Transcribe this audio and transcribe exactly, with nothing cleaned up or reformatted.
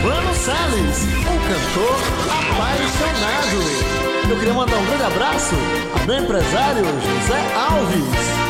Silvano Salles, um cantor apaixonado. Eu queria mandar um grande abraço ao meu empresário José Alves.